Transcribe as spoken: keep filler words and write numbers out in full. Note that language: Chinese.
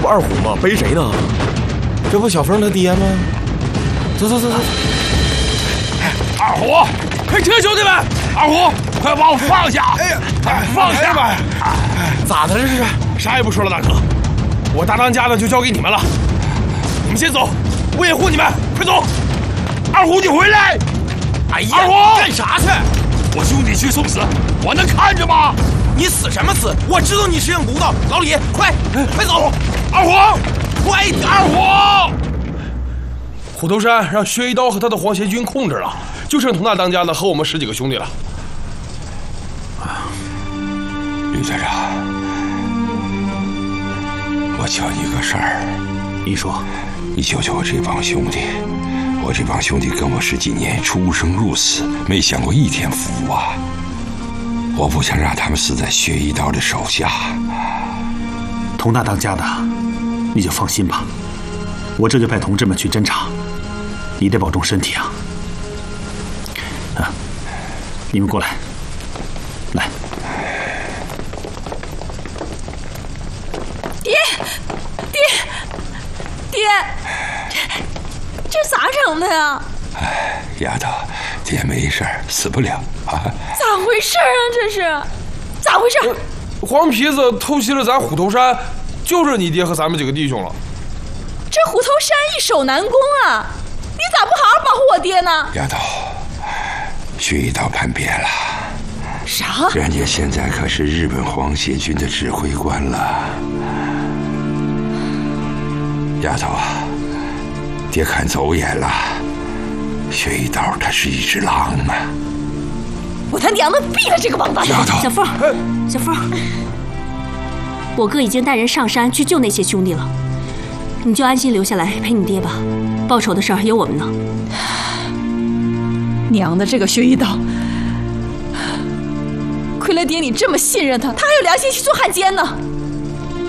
不二虎吗？背谁呢？这不小凤他爹吗？走走走走。 二虎，快撤，兄弟们！二虎，快把我放下！哎呀，放下吧！ 咋的了这是？ 啥也不说了，大哥，我大当家的就交给你们了。你们先走，我掩护你们，快走！二虎，你回来！ 哎呀， 二虎干啥去？ 我兄弟去送死，我能看着吗？ 你死什么死？我知道你是硬骨头。老李，快快走！ 二虎， 快点！ 二虎！虎头山让薛一刀和他的皇协军控制了，就剩佟大当家的和我们十几个兄弟了。 吕队长，我求你个事儿。 你说， 你救救我这帮兄弟。我这帮兄弟跟我十几年，出生入死，没享过一天福啊！我不想让他们死在薛一刀的手下。 佟大当家的，你就放心吧，我这就派同志们去侦查。你得保重身体啊！啊，你们过来，来。 爹，爹，爹，这这咋整的呀？ 哎，丫头，爹没事儿，死不了啊。 咋回事啊？这是咋回事？ 呃、黄皮子偷袭了咱虎头山，就剩你爹和咱们几个弟兄了。 这虎头山易守难攻啊！你咋不好好保护我爹呢？ 丫头，薛一刀叛变了。 啥？ 人家现在可是日本皇协军的指挥官了。丫头啊，爹看走眼了。薛一刀他是一只狼啊！ 我他娘的毙了这个王八蛋！ 小凤，小凤，我哥已经带人上山去救那些兄弟了，你就安心留下来陪你爹吧。报仇的事儿有我们呢。 娘的，这个薛一刀，亏了爹你这么信任他，他还有良心去做汉奸呢。